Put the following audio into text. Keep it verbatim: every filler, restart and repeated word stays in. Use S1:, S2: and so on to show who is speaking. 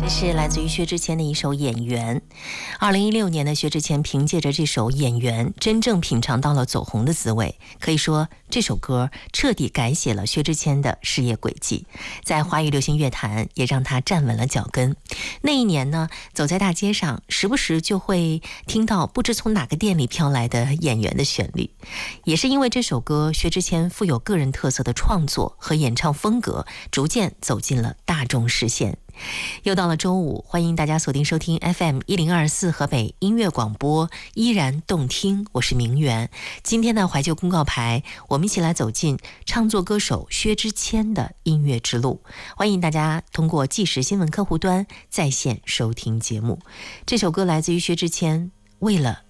S1: 这是来自于薛之谦的一首《演员》。二零一六年的薛之谦凭借着这首《演员》真正品尝到了走红的滋味，可以说这首歌彻底改写了薛之谦的事业轨迹，在华语流行乐坛也让他站稳了脚跟。那一年呢，走在大街上，时不时就会听到不知从哪个店里飘来的《演员》的旋律。也是因为这首歌，薛之谦富有个人特色的创作和演唱风格，逐渐走进了大众视线。又到了周五，欢迎大家锁定收听 F M 一零二四河北音乐广播，依然动听，我是明媛。今天的怀旧公告牌，我们一起来走进唱作歌手薛之谦的音乐之路。欢迎大家通过即时新闻客户端在线收听节目。这首歌来自于薛之谦，为了